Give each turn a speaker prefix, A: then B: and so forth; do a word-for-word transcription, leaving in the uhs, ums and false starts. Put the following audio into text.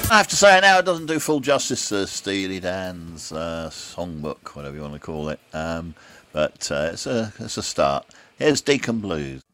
A: I have to say now, it doesn't do full justice to Steely Dan's uh, songbook, whatever you want to call it. Um, but uh, it's a it's a start. Here's Deacon Blues.